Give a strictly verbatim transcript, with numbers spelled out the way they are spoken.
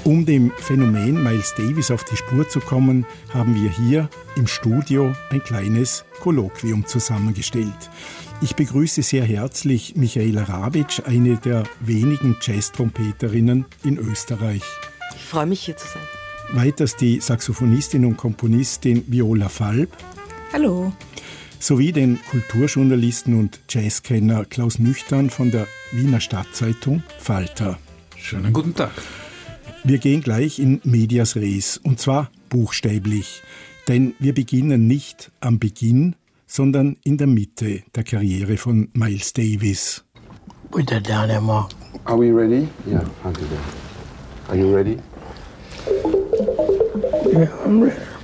Um dem Phänomen Miles Davis auf die Spur zu kommen, haben wir hier im Studio ein kleines Kolloquium zusammengestellt. Ich begrüße sehr herzlich Michaela Rabitsch, eine der wenigen Jazz-Trompeterinnen in Österreich. Ich freue mich, hier zu sein. Weiters die Saxophonistin und Komponistin Viola Falb. Hallo. Sowie den Kulturjournalisten und Jazzkenner Klaus Nüchtern von der Wiener Stadtzeitung Falter. Schönen guten Tag. Wir gehen gleich in medias res, und zwar buchstäblich. Denn wir beginnen nicht am Beginn, sondern in der Mitte der Karriere von Miles Davis. Put that down there, Mark. Are we ready? Yeah, I'll do that. Are you ready? Yeah, I'm ready.